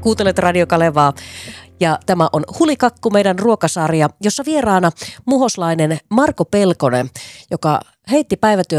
Kuuntelet Radio Kalevaa ja tämä on Hulikakku, meidän ruokasarja, jossa vieraana muhoslainen Marko Pelkonen, joka heitti päivätyötä